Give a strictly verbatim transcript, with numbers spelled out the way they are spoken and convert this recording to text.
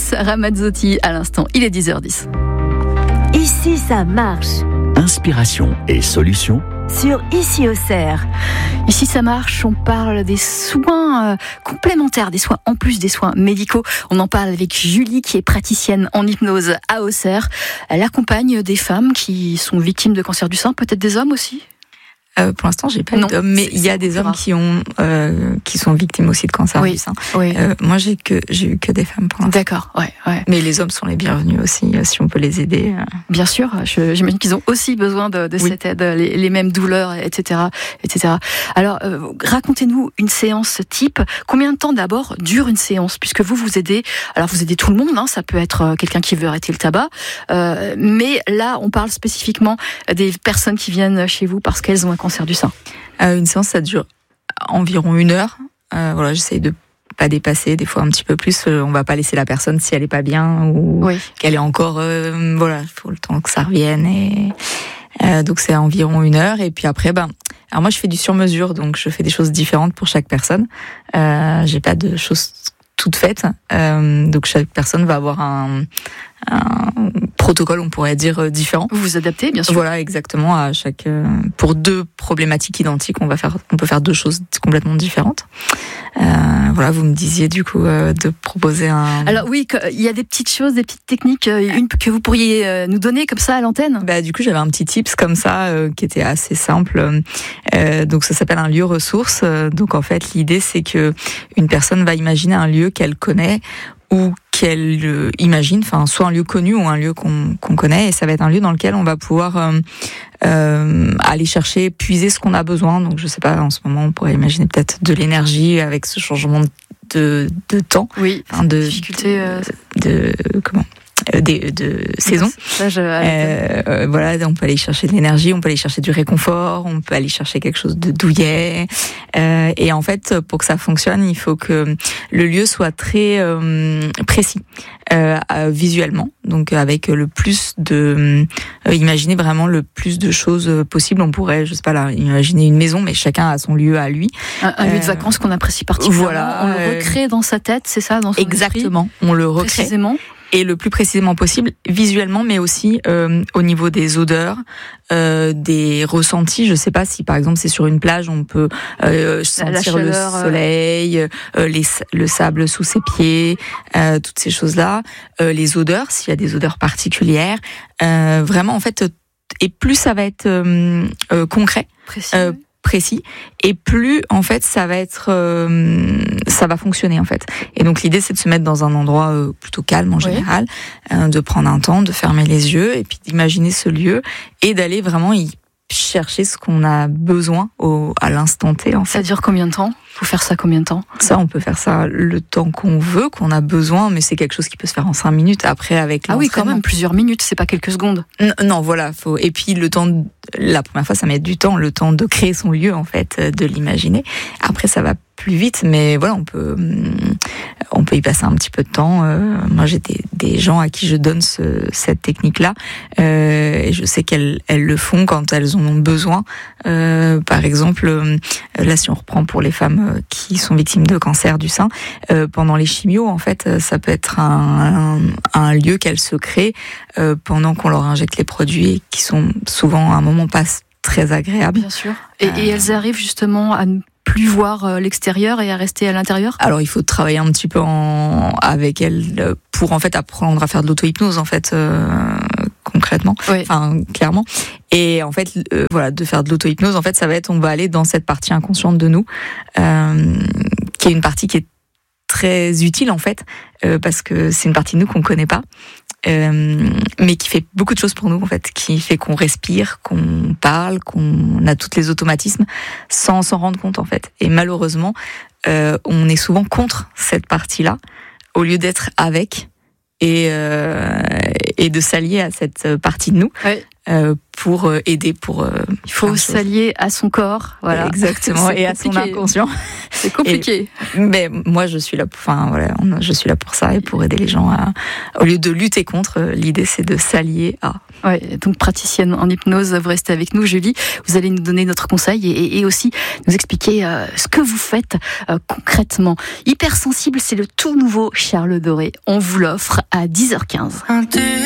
Anas Ramazzotti à l'instant. Il est dix heures dix. Ici, ça marche. Inspiration et solutions sur Ici Auxerre. Ici ça marche, on parle des soins euh, complémentaires, des soins en plus des soins médicaux. On en parle avec Julie qui est praticienne en hypnose à Auxerre. Elle accompagne des femmes qui sont victimes de cancer du sein, peut-être des hommes aussi ? Euh, pour l'instant, j'ai pas non, d'hommes, mais il y a des hommes qui ont, euh, qui sont victimes aussi de cancer oui, du sein. Oui. Euh, moi, j'ai que, j'ai eu que des femmes pour l'instant. D'accord, ouais, ouais. Mais les hommes sont les bienvenus aussi, si on peut les aider. Bien sûr, je, j'imagine qu'ils ont aussi besoin de, de oui. cette aide, les, les mêmes douleurs, et cetera, et cetera. Alors, euh, racontez-nous une séance type. Combien de temps d'abord dure une séance, puisque vous vous aidez. Alors, vous aidez tout le monde, hein, ça peut être quelqu'un qui veut arrêter le tabac, euh, mais là, on parle spécifiquement des personnes qui viennent chez vous parce qu'elles ont un cancer du sein. Euh, une séance, ça dure environ une heure. Euh, voilà, j'essaye de pas dépasser, des fois un petit peu plus. Euh, on va pas laisser la personne si elle est pas bien ou oui. qu'elle est encore. Euh, voilà, il faut le temps que ça revienne. Et euh, donc c'est environ une heure. Et puis après, ben, alors moi je fais du sur-mesure, donc je fais des choses différentes pour chaque personne. Euh, j'ai pas de choses toutes faites. Euh, donc chaque personne va avoir un un protocole, on pourrait dire, différent. Vous vous adaptez, bien sûr. Voilà, exactement, à chaque, euh, pour deux problématiques identiques, on va faire, on peut faire deux choses complètement différentes. Euh, voilà, vous me disiez, du coup, euh, de proposer un... Alors oui, il y a des petites choses, des petites techniques, une que vous pourriez nous donner comme ça à l'antenne. Bah, du coup, j'avais un petit tips comme ça, euh, qui était assez simple. Euh, donc, ça s'appelle un lieu ressource. Donc, en fait, l'idée, c'est que une personne va imaginer un lieu qu'elle connaît, ou qu'elle euh, imagine, enfin soit un lieu connu ou un lieu qu'on qu'on connaît, et ça va être un lieu dans lequel on va pouvoir euh, euh, aller chercher, puiser ce qu'on a besoin. Donc je sais pas, en ce moment on pourrait imaginer peut-être de l'énergie avec ce changement de de temps, oui, enfin, de difficulté, euh... de, de comment de, de, de saison. Ça, je... euh, euh, voilà, on peut aller chercher de l'énergie, on peut aller chercher du réconfort, on peut aller chercher quelque chose de douillet. Euh, et en fait, pour que ça fonctionne, il faut que le lieu soit très euh, précis euh, euh, visuellement. Donc avec le plus de, euh, imaginer vraiment le plus de choses possibles. On pourrait, je sais pas là, imaginer une maison, mais chacun a son lieu à lui. Un, un euh, lieu de vacances qu'on apprécie particulièrement. Voilà, on le recrée dans sa tête, c'est ça, dans son exactement. esprit, on le recrée. Précisément. Et le plus précisément possible, visuellement, mais aussi euh, au niveau des odeurs, euh, des ressentis. Je sais pas si, par exemple, c'est sur une plage, on peut euh, sentir chaleur, le soleil, euh, les, le sable sous ses pieds, euh, toutes ces choses-là. Euh, les odeurs, s'il y a des odeurs particulières. Euh, vraiment, en fait, et plus ça va être euh, euh, concret, précis, euh, oui. précis, et plus en fait ça va être euh, ça va fonctionner en fait. Et donc l'idée c'est de se mettre dans un endroit euh, plutôt calme en général, oui. euh, de prendre un temps, de fermer les yeux et puis d'imaginer ce lieu et d'aller vraiment y chercher ce qu'on a besoin au, à l'instant T. En fait. Ça dure combien de temps ? Faut faire ça combien de temps ? Ça, on peut faire ça le temps qu'on veut, qu'on a besoin, mais c'est quelque chose qui peut se faire en cinq minutes. Après, avec ah oui, quand même plusieurs minutes, c'est pas quelques secondes. Non, non, voilà, faut. Et puis le temps, de... la première fois, ça met du temps, le temps de créer son lieu en fait, de l'imaginer. Après, ça va plus vite, mais voilà, on peut, on peut y passer un petit peu de temps. Euh, moi, j'ai des, des gens à qui je donne ce, cette technique-là, euh, et je sais qu'elles, elles le font quand elles en ont besoin. Euh, par exemple, là, si on reprend pour les femmes qui sont victimes de cancer du sein, euh, pendant les chimios, en fait, ça peut être un, un, un lieu qu'elles se créent euh, pendant qu'on leur injecte les produits, qui sont souvent à un moment pas très agréables. Bien sûr. Et, euh... et elles arrivent justement à ne plus voir l'extérieur et à rester à l'intérieur ? Alors il faut travailler un petit peu en, avec elles pour en fait apprendre à faire de l'auto-hypnose en fait euh, concrètement, oui. enfin clairement. Et en fait euh, voilà, de faire de l'auto-hypnose en fait ça va être on va aller dans cette partie inconsciente de nous euh, qui est une partie qui est très utile en fait euh, parce que c'est une partie de nous qu'on connaît pas. Euh, mais qui fait beaucoup de choses pour nous en fait, qui fait qu'on respire, qu'on parle, qu'on a tous les automatismes sans s'en rendre compte en fait. Et malheureusement, euh, on est souvent contre cette partie-là au lieu d'être avec et euh, et de s'allier à cette partie de nous. Oui. Euh, pour aider, pour. Euh, Il faut s'allier à son corps, voilà. Exactement, et à son inconscient. C'est compliqué. Et, mais moi, je suis là. Pour, enfin, voilà, je suis là pour ça et pour aider les gens à. Au lieu de lutter contre, l'idée c'est de s'allier à. Ouais, donc praticienne en hypnose, vous restez avec nous, Julie. Vous allez nous donner notre conseil et, et aussi nous expliquer euh, ce que vous faites euh, concrètement. Hypersensible, c'est le tout nouveau Charles Doré. On vous l'offre à dix heures quinze.